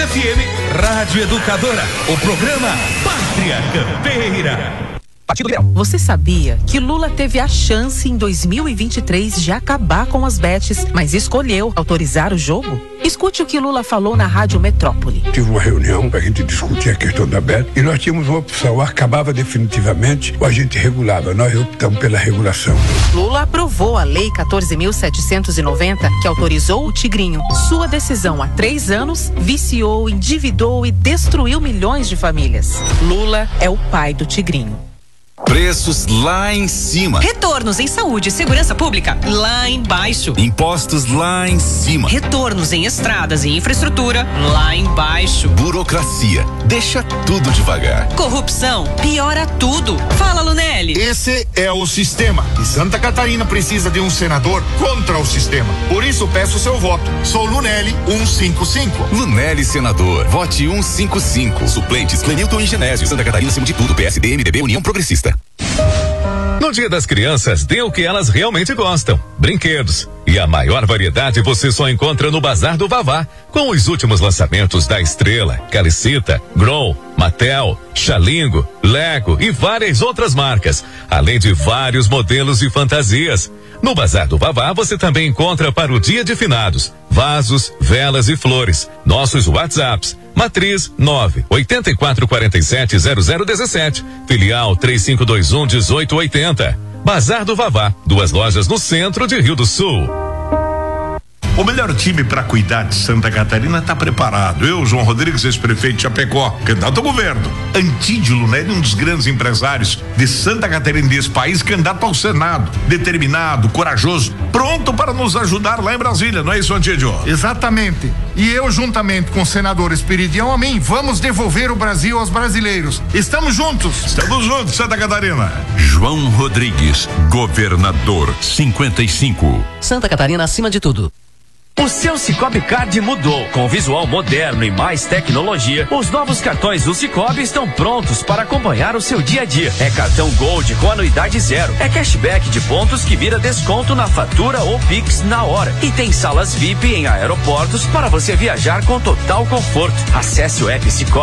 FM, Rádio Educadora, o programa Pátria Campeira. Você sabia que Lula teve a chance em 2023 de acabar com as bets, mas escolheu autorizar o jogo? Escute o que Lula falou na Rádio Metrópole. Tive uma reunião para a gente discutir a questão da bet e nós tínhamos uma opção, acabava definitivamente ou a gente regulava. Nós optamos pela regulação. Lula aprovou a Lei 14.790, que autorizou o Tigrinho. Sua decisão há 3 anos viciou, endividou e destruiu milhões de famílias. Lula é o pai do Tigrinho. Preços lá em cima. Retornos em saúde e segurança pública lá embaixo. Impostos lá em cima. Retornos em estradas e infraestrutura lá embaixo. Burocracia deixa tudo devagar. Corrupção piora tudo. Fala, Lunelli. Esse é o sistema. E Santa Catarina precisa de um senador contra o sistema. Por isso peço seu voto. Sou Lunelli 155. Lunelli senador. Vote 155. Suplentes Clenilton e Genésio. Santa Catarina acima de tudo. PSD, MDB, União Progressista. No Dia das Crianças, dê o que elas realmente gostam: brinquedos. E a maior variedade você só encontra no Bazar do Vavá, com os últimos lançamentos da Estrela, Calicita, Grow, Mattel, Xalingo, Lego e várias outras marcas, além de vários modelos e fantasias. No Bazar do Vavá você também encontra para o Dia de Finados vasos, velas e flores. Nossos WhatsApps: Matriz 984470017, filial 35211880. Bazar do Vavá, 2 lojas no centro de Rio do Sul. O melhor time para cuidar de Santa Catarina está preparado. Eu, João Rodrigues, ex-prefeito de Chapecó, candidato ao governo. Antídio Lunelli, um dos grandes empresários de Santa Catarina, desse país, candidato ao Senado. Determinado, corajoso, pronto para nos ajudar lá em Brasília, não é isso, Antídio? Exatamente. E eu, juntamente com o senador Esperidião Amin, vamos devolver o Brasil aos brasileiros. Estamos juntos. Estamos juntos, Santa Catarina. João Rodrigues, governador 55. Santa Catarina acima de tudo. O seu Cicobi Card mudou. Com visual moderno e mais tecnologia, os novos cartões do Cicobi estão prontos para acompanhar o seu dia a dia. É cartão Gold com anuidade 0. É cashback de pontos que vira desconto na fatura ou Pix na hora. E tem salas VIP em aeroportos para você viajar com total conforto. Acesse o app Cicobi